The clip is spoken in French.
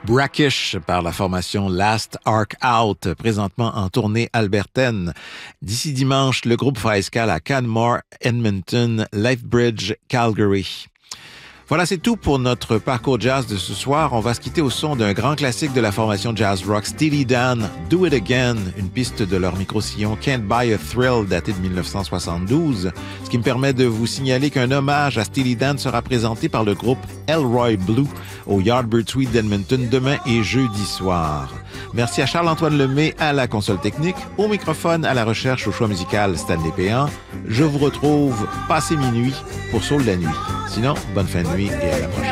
Brackish par la formation Last Arc Out, présentement en tournée albertaine. D'ici dimanche, le groupe fera escale à Canmore, Edmonton, Lethbridge, Calgary. Voilà, c'est tout pour notre parcours jazz de ce soir. On va se quitter au son d'un grand classique de la formation jazz rock, Steely Dan, Do It Again, une piste de leur micro-sillon Can't Buy a Thrill daté de 1972, ce qui me permet de vous signaler qu'un hommage à Steely Dan sera présenté par le groupe Elroy Blue au Yardbird Suite d'Edmonton demain et jeudi soir. Merci à Charles-Antoine Lemay à la console technique, au microphone, à la recherche, au choix musical Stanley Péan. Je vous retrouve passé minuit pour Soul de la nuit. Sinon, bonne fin de nuit et à la prochaine.